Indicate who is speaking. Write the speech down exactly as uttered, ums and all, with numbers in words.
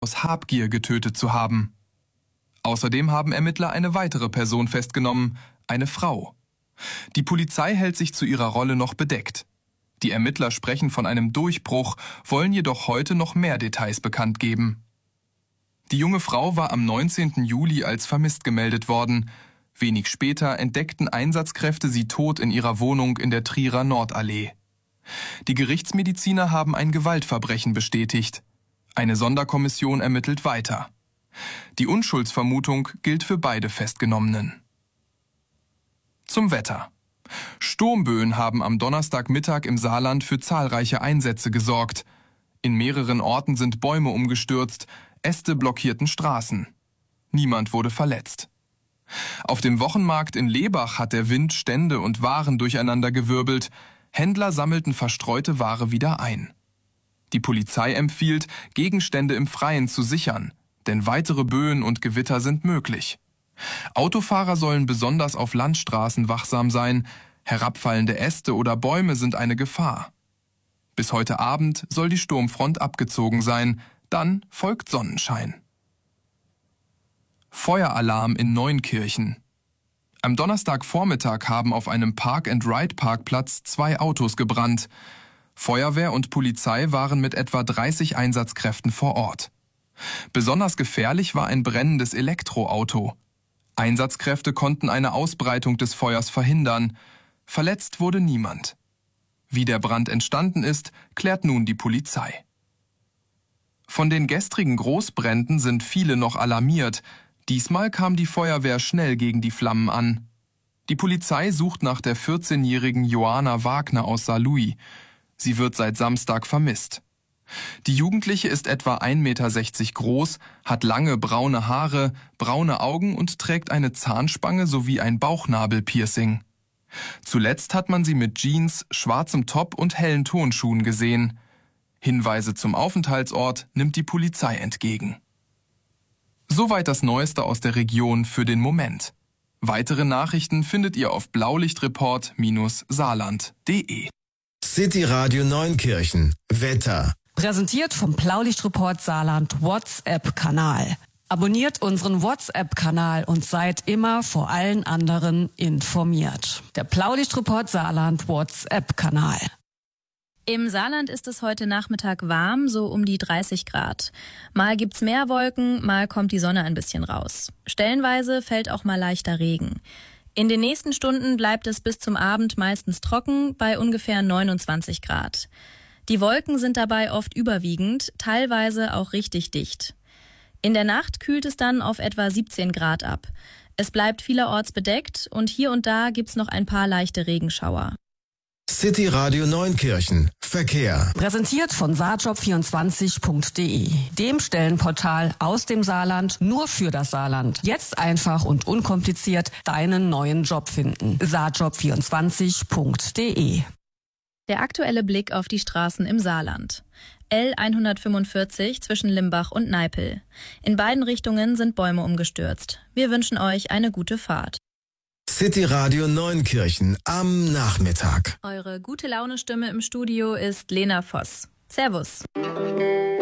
Speaker 1: aus Habgier getötet zu haben. Außerdem haben Ermittler eine weitere Person festgenommen, eine Frau. Die Polizei hält sich zu ihrer Rolle noch bedeckt. Die Ermittler sprechen von einem Durchbruch, wollen jedoch heute noch mehr Details bekannt geben. Die junge Frau war am neunzehnten Juli als vermisst gemeldet worden. Wenig später entdeckten Einsatzkräfte sie tot in ihrer Wohnung in der Trierer Nordallee. Die Gerichtsmediziner haben ein Gewaltverbrechen bestätigt. Eine Sonderkommission ermittelt weiter. Die Unschuldsvermutung gilt für beide Festgenommenen. Zum Wetter. Sturmböen haben am Donnerstagmittag im Saarland für zahlreiche Einsätze gesorgt. In mehreren Orten sind Bäume umgestürzt, Äste blockierten Straßen. Niemand wurde verletzt. Auf dem Wochenmarkt in Lebach hat der Wind Stände und Waren durcheinandergewirbelt. Händler sammelten verstreute Ware wieder ein. Die Polizei empfiehlt, Gegenstände im Freien zu sichern, denn weitere Böen und Gewitter sind möglich. Autofahrer sollen besonders auf Landstraßen wachsam sein. Herabfallende Äste oder Bäume sind eine Gefahr. Bis heute Abend soll die Sturmfront abgezogen sein. Dann folgt Sonnenschein. Feueralarm in Neunkirchen. Am Donnerstagvormittag haben auf einem Park-and-Ride-Parkplatz zwei Autos gebrannt. Feuerwehr und Polizei waren mit etwa dreißig Einsatzkräften vor Ort. Besonders gefährlich war ein brennendes Elektroauto. Einsatzkräfte konnten eine Ausbreitung des Feuers verhindern. Verletzt wurde niemand. Wie der Brand entstanden ist, klärt nun die Polizei. Von den gestrigen Großbränden sind viele noch alarmiert. Diesmal kam die Feuerwehr schnell gegen die Flammen an. Die Polizei sucht nach der vierzehnjährigen Johanna Wagner aus Saarlouis. Sie wird seit Samstag vermisst. Die Jugendliche ist etwa ein Meter sechzig groß, hat lange braune Haare, braune Augen und trägt eine Zahnspange sowie ein Bauchnabelpiercing. Zuletzt hat man sie mit Jeans, schwarzem Top und hellen Turnschuhen gesehen. Hinweise zum Aufenthaltsort nimmt die Polizei entgegen. Soweit das Neueste aus der Region für den Moment. Weitere Nachrichten findet ihr auf blaulichtreport Bindestrich saarland punkt de.
Speaker 2: City Radio Neunkirchen. Wetter.
Speaker 3: Präsentiert vom Blaulichtreport Saarland WhatsApp-Kanal. Abonniert unseren WhatsApp-Kanal und seid immer vor allen anderen informiert. Der Blaulichtreport Saarland WhatsApp-Kanal.
Speaker 4: Im Saarland ist es heute Nachmittag warm, so um die dreißig Grad. Mal gibt's mehr Wolken, mal kommt die Sonne ein bisschen raus. Stellenweise fällt auch mal leichter Regen. In den nächsten Stunden bleibt es bis zum Abend meistens trocken bei ungefähr neunundzwanzig Grad. Die Wolken sind dabei oft überwiegend, teilweise auch richtig dicht. In der Nacht kühlt es dann auf etwa siebzehn Grad ab. Es bleibt vielerorts bedeckt und hier und da gibt's noch ein paar leichte Regenschauer.
Speaker 2: City Radio Neunkirchen. Verkehr.
Speaker 3: Präsentiert von saarjob vierundzwanzig punkt de, dem Stellenportal aus dem Saarland nur für das Saarland. Jetzt einfach und unkompliziert deinen neuen Job finden. saarjob vierundzwanzig punkt de.
Speaker 4: Der aktuelle Blick auf die Straßen im Saarland. L hundertfünfundvierzig zwischen Limbach und Neipel. In beiden Richtungen sind Bäume umgestürzt. Wir wünschen euch eine gute Fahrt.
Speaker 2: City Radio Neunkirchen am Nachmittag.
Speaker 4: Eure gute Laune Stimme im Studio ist Lena Voss. Servus.